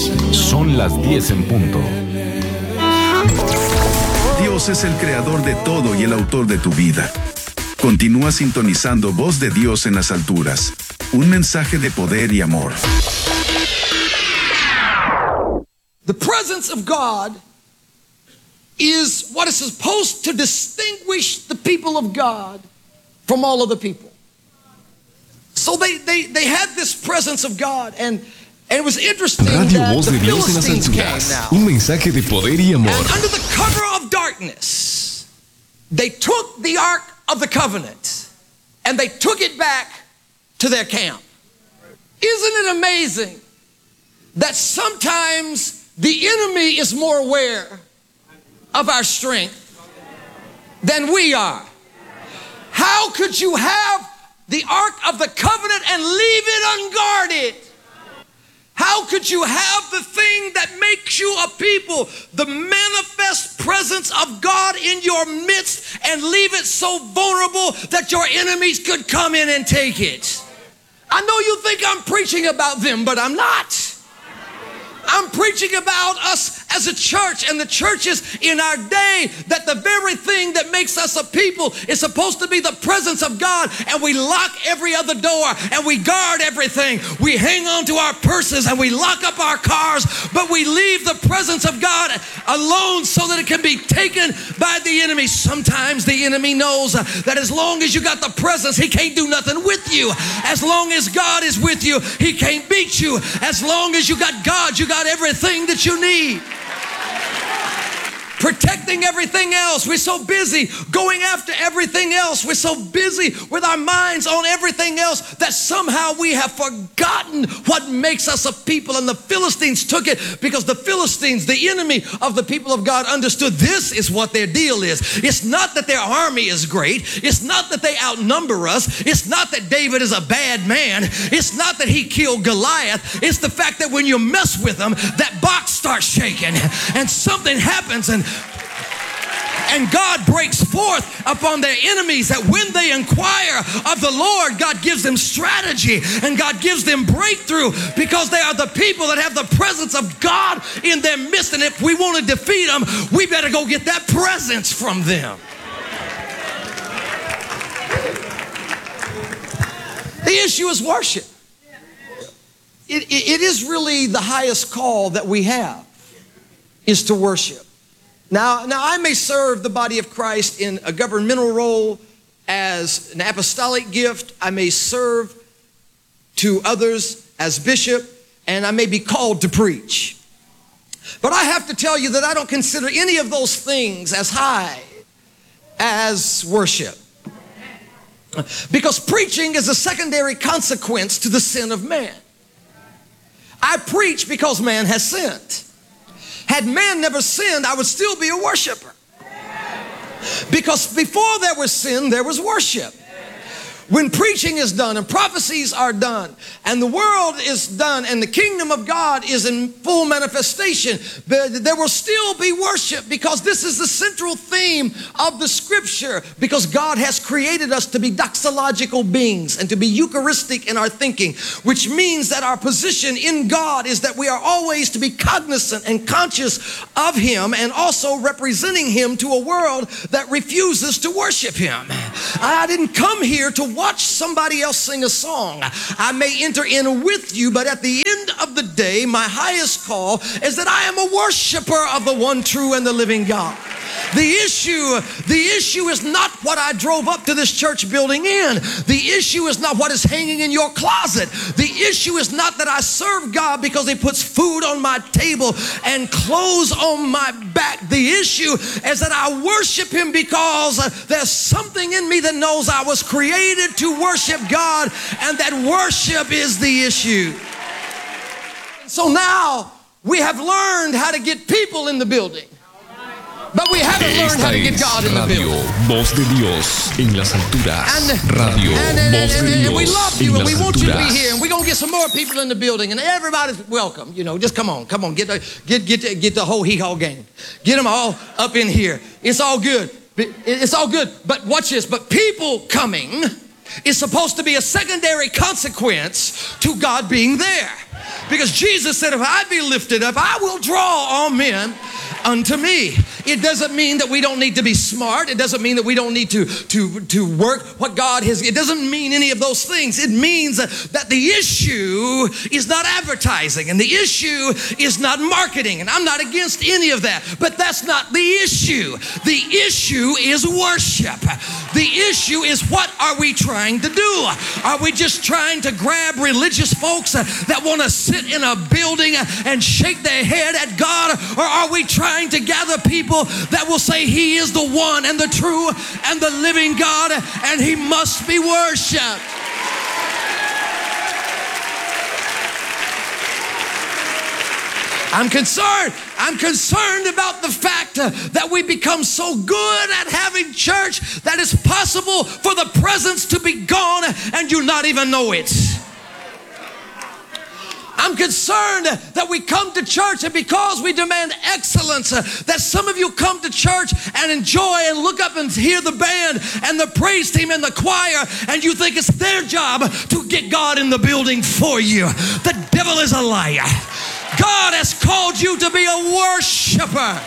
Son las 10 en punto. Dios es el creador de todo y el autor de tu vida. Continúa sintonizando Voz de Dios en las alturas. Un mensaje de poder y amor. The presence of God is what is supposed to distinguish the people of God from all other people. So they had this presence of God, and it was interesting Radio that Voz the de Dios en las Philistines came alturas. now. Un mensaje de poder y amor. And under the cover of darkness, they took the Ark of the Covenant and they took it back to their camp. Isn't it amazing that sometimes the enemy is more aware of our strength than we are? How could you have the Ark of the Covenant and leave it unguarded? How could you have the thing that makes you a people, the manifest presence of God in your midst, and leave it so vulnerable that your enemies could come in and take it? I know you think I'm preaching about them, but I'm not. I'm preaching about us as a church and the churches in our day, that the very thing that makes us a people is supposed to be the presence of God, and we lock every other door and we guard everything. We hang on to our purses and we lock up our cars, but we leave the presence of God alone so that it can be taken by the enemy. Sometimes the enemy knows that as long as you got the presence, he can't do nothing with you. As long as God is with you, he can't beat you. As long as you got God, you got everything that you need. Protecting everything else. We're so busy going after everything else. We're so busy with our minds on everything else that somehow we have forgotten what makes us a people. And the Philistines took it because the Philistines, the enemy of the people of God, understood this is what their deal is. It's not that their army is great. It's not that they outnumber us. It's not that David is a bad man. It's not that he killed Goliath. It's the fact that when you mess with them, that box starts shaking and something happens, and God breaks forth upon their enemies, that when they inquire of the Lord, God gives them strategy and God gives them breakthrough, because they are the people that have the presence of God in their midst. And if we want to defeat them, we better go get that presence from them. The issue is worship. It is really the highest call that we have, is to worship. Now I may serve the body of Christ in a governmental role as an apostolic gift. I may serve to others as bishop, and I may be called to preach. But I have to tell you that I don't consider any of those things as high as worship. Because preaching is a secondary consequence to the sin of man. I preach because man has sinned. Had man never sinned, I would still be a worshiper. Because before there was sin, there was worship. When preaching is done and prophecies are done and the world is done and the kingdom of God is in full manifestation, there will still be worship, because this is the central theme of the scripture. Because God has created us to be doxological beings and to be Eucharistic in our thinking, which means that our position in God is that we are always to be cognizant and conscious of Him, and also representing Him to a world that refuses to worship Him. I didn't come here to watch somebody else sing a song. I may enter in with you, but at the end of the day, my highest call is that I am a worshiper of the one true and the living God. The issue is not what I drove up to this church building in. The issue is not what is hanging in your closet. The issue is not that I serve God because He puts food on my table and clothes on my back. The issue is that I worship Him because there's something in me that knows I was created to worship God, and that worship is the issue. So now we have learned how to get people in the building, but we haven't learned how to get God in the building. Voz de Dios en las alturas. Radio Voz de And we Dios love you, en and we las want you to be alturas. here, and we're gonna get some more people in the building, and everybody's welcome. You know, just come on, get the whole hee-haw gang, get them all up in here. It's all good. It's all good. But watch this. But people coming is supposed to be a secondary consequence to God being there. Because Jesus said, if I be lifted up, I will draw all men unto me. It doesn't mean that we don't need to be smart. It doesn't mean that we don't need to work what God has. It doesn't mean any of those things. It means that the issue is not advertising and the issue is not marketing. And I'm not against any of that, but that's not the issue. The issue is worship. The issue is, what are we trying to do? Are we just trying to grab religious folks that want to sit in a building and shake their head at God? Or are we trying to gather people that will say He is the one and the true and the living God and He must be worshiped? I'm concerned about the fact that we become so good at having church that it's possible for the presence to be gone and you not even know it. I'm concerned that we come to church and because we demand excellence, that some of you come to church and enjoy and look up and hear the band and the praise team and the choir, and you think it's their job to get God in the building for you. The devil is a liar. God has called you to be a worshiper.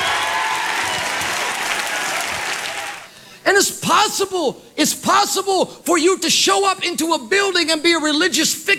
And it's possible for you to show up into a building and be a religious